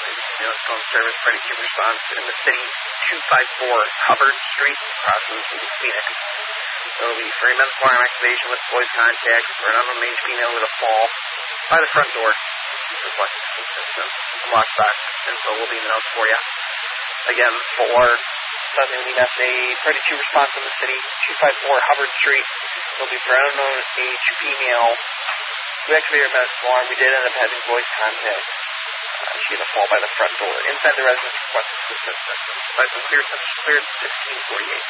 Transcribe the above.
phone service, ready to response in the city, 254 Hubbard Street, crossing Phoenix. So it'll be 3 minutes alarm activation with voice contact for an unknown named female with a fall by the front door. Reflect system, lockbox, and so will be announced for you. Again, for something we got a ready to response in the city, 254 Hubbard Street. It'll be for an unknown age female. We activated our medical alarm. We did end up having voice contact. She had a fall by the front door. Inside the residence, request assistance. License cleared 1648.